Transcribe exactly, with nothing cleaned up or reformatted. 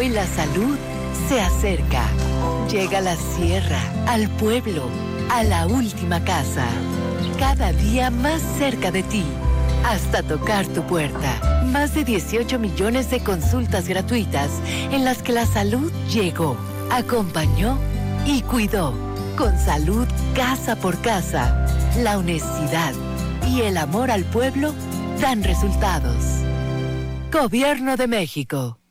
Hoy la salud se acerca. Llega a la sierra, al pueblo, a la última casa. Cada día más cerca de ti, hasta tocar tu puerta. Más de dieciocho millones de consultas gratuitas en las que la salud llegó, acompañó y cuidó. Con salud casa por casa, la honestidad y el amor al pueblo dan resultados. Gobierno de México.